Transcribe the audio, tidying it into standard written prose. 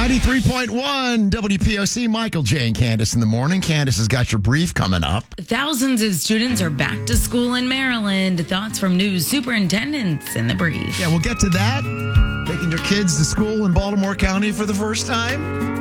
93.1 WPOC, Michael J. and Candace in the morning. Candace has got your brief coming up. Thousands of students are back to school in Maryland. Thoughts from news superintendents in the brief. Yeah, we'll get to that. Taking your kids to school in Baltimore County for the first time.